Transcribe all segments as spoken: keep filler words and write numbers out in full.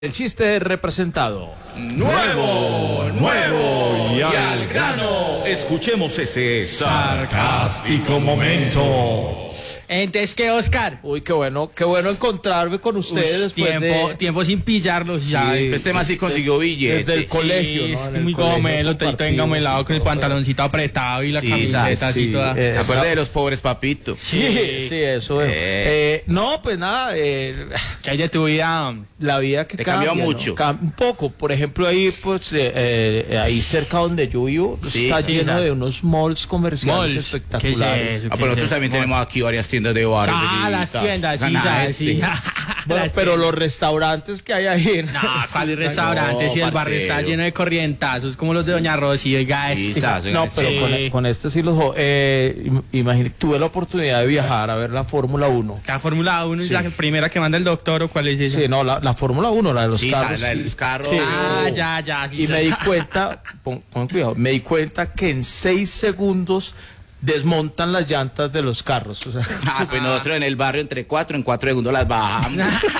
El chiste representado. Nuevo, nuevo y al grano. Escuchemos ese sarcástico momento. Entonces, ¿qué, Oscar? Uy, qué bueno, qué bueno encontrarme con ustedes. Uy, tiempo, de... tiempo sin pillarlos ya. Sí, este más sí consiguió billete. Desde el colegio, sí, ¿no? es En el muy colegio gomelo, tenga un helado con el todo, pantaloncito apretado y la Sí, camiseta así sí, toda. eh, ¿Se acuerda de los pobres papitos? Sí, sí, eso es. Eh. Eh, no, pues nada, eh, ¿Qué hay de tu vida? la vida que Te cambia, cambió ¿no? mucho. Cam- un poco, por ejemplo, ahí, pues, eh, eh, ahí cerca donde yo vivo, Sí, está sí, lleno ¿sabes? de unos malls comerciales Malls. espectaculares. ¿Qué es eso? Ah, pero nosotros ¿Qué es también eso? tenemos aquí varias tiendas de bares. Ah, las tiendas, sí, Gana sabes, este. sí. Bueno, Las pero tiendas. los restaurantes que hay ahí. No, ¿cuáles restaurantes? No, Si el barrio parcero. está lleno de corrientazos como los de Doña Rosy, oiga, Sí, este. sabes, No, este. pero con, con este sí los... jo- Eh, im- imagínate, tuve la oportunidad de viajar a ver la Fórmula uno. La Fórmula uno es Sí. la primera que manda el doctor, ¿o cuál es esa? Sí, no, la, la Fórmula uno, la de los Sí, carros. sabes, la de sí. los carros. Sí. Ah, ya, ya. sí, Y sí. me di cuenta, pon, pon cuidado, me di cuenta que en seis segundos desmontan las llantas de los carros. O sea, Ah, pues nosotros en el barrio entre cuatro, en cuatro segundos las bajamos.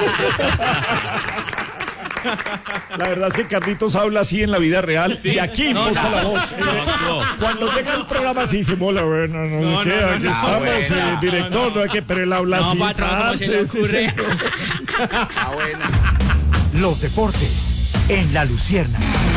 La verdad es que Carlitos habla así en la vida real y aquí No, imposta no. la voz. Eh, Cuando llega el programa así dice, mola, bueno, no, no, No, ¿qué? no, no, Aquí no, estamos, buena. eh, director, no, hay que, pero él habla No, así. patrón, ¿cómo se le parce, sí, ocurre? señor. Ah, buena. Los deportes en La Lucierna.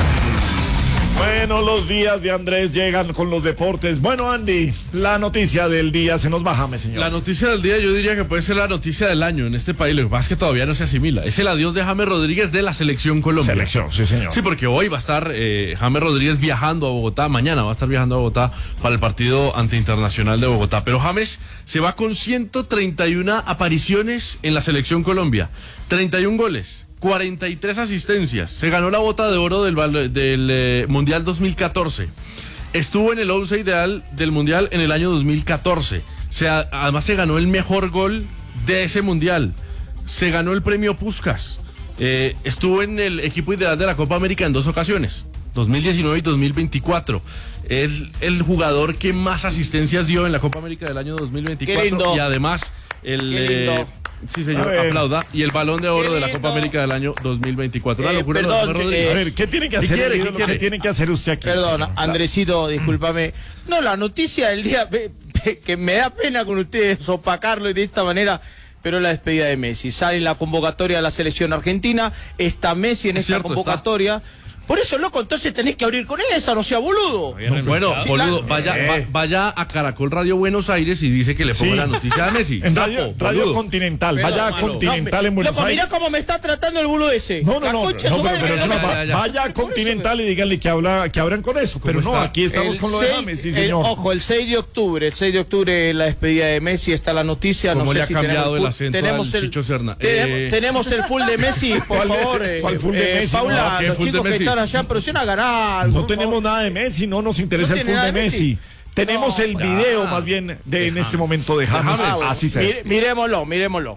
Bueno, los días de Andrés llegan con los deportes. Bueno, Andy, la noticia del día se nos bájame, señor. La noticia del día yo diría que puede ser la noticia del año en este país, lo que pasa es que todavía no se asimila. Es el adiós de James Rodríguez de la Selección Colombia. Selección, sí, señor. Sí, porque hoy va a estar eh, James Rodríguez viajando a Bogotá, mañana va a estar viajando a Bogotá para el partido ante Internacional de Bogotá. Pero James se va con ciento treinta y una apariciones en la Selección Colombia, treinta y un goles, cuarenta y tres asistencias. Se ganó la bota de oro del, val- del eh, Mundial dos mil catorce. Estuvo en el once ideal del Mundial en el año dos mil catorce. Se, a- además se ganó el mejor gol de ese Mundial. Se ganó el premio Puskás. Eh, estuvo en el equipo ideal de la Copa América en dos ocasiones, dos mil diecinueve y dos mil veinticuatro. Es el jugador que más asistencias dio en la Copa América del año dos mil veinticuatro. Qué lindo. Y además el... Qué lindo. eh, sí, señor, A ver. aplauda. Y el Balón de Oro Qué de la lindo. Copa América del año dos mil veinticuatro. Una Eh, locura lo de perdón, James eh, Rodríguez. A ver, ¿qué tiene que ¿Qué hacer? quiere? el ¿Qué ídolo? ¿Qué quiere? tiene que hacer usted aquí? Perdón, señor? Andresito, discúlpame. No, la noticia del día, ve- ve- que me da pena con ustedes opacarlo de esta manera, pero la despedida de Messi. Sale la convocatoria de la selección argentina, está Messi en Es esta cierto, convocatoria. Por eso, loco, entonces tenés que abrir con esa, no sea boludo. No, bueno, boludo, la- vaya, Eh. va- vaya a Caracol Radio Buenos Aires y dice que le ponga Sí. la noticia a Messi. En Sapo, Radio, Radio boludo. Continental, Perdón, vaya a mano. Continental No, en Buenos loco, Aires. mirá cómo me está tratando el boludo ese. No, no, La no, concha de no, su pero, madre, pero es no una me- va- ya, ya. vaya a Continental y díganle que, habla, que abran con eso. Pero no, está? aquí estamos El con lo de seis James, sí, el- señor. ojo, el seis de octubre, el seis de octubre la despedida de Messi, está la noticia, no ¿Cómo sé le ha si cambiado tenemos el full- acento tenemos al el Chicho Serna? tenemos, Eh. tenemos el full de Messi, por ¿Cuál de- favor. eh, cuál full de eh, Messi? Paula, No, ¿qué los full de chicos que Messi? están allá en producción a ganar. No por tenemos favor. nada de Messi, no nos interesa ¿No el tiene fútbol nada de de Messi. Messi? Tenemos No, el ya. video más bien de en este momento de James. Ah, bueno, Así se mire- es. Miremoslo, miremoslo.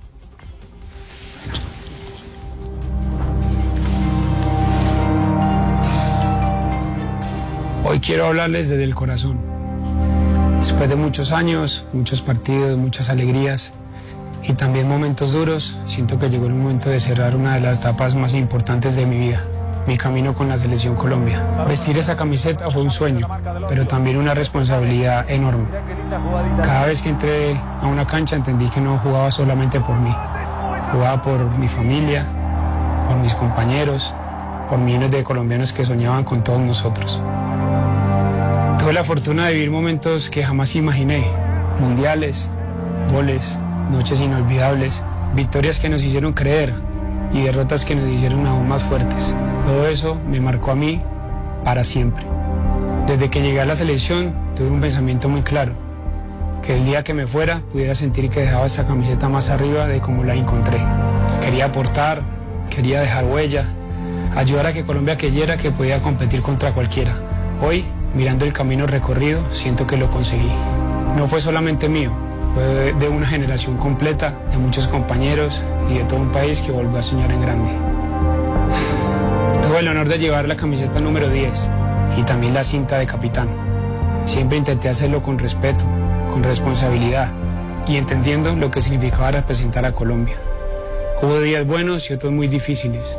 Hoy quiero hablarles desde el corazón. Después de muchos años, muchos partidos, muchas alegrías y también momentos duros, siento que llegó el momento de cerrar una de las etapas más importantes de mi vida, mi camino con la Selección Colombia. Vestir esa camiseta fue un sueño, pero también una responsabilidad enorme. Cada vez que entré a una cancha entendí que no jugaba solamente por mí, jugaba por mi familia, por mis compañeros, por millones de colombianos que soñaban con todos nosotros. Tuve la fortuna de vivir momentos que jamás imaginé, mundiales, goles, noches inolvidables, victorias que nos hicieron creer y derrotas que nos hicieron aún más fuertes. Todo eso me marcó a mí para siempre. Desde que llegué a la selección tuve un pensamiento muy claro, que el día que me fuera pudiera sentir que dejaba esta camiseta más arriba de como la encontré. Quería aportar, quería dejar huella, ayudar a que Colombia creyera que podía competir contra cualquiera. Hoy, mirando el camino recorrido, siento que lo conseguí. No fue solamente mío, fue de una generación completa, de muchos compañeros y de todo un país que volvió a soñar en grande. Tuve el honor de llevar la camiseta número diez y también la cinta de capitán. Siempre intenté hacerlo con respeto, con responsabilidad y entendiendo lo que significaba representar a Colombia. Hubo días buenos y otros muy difíciles.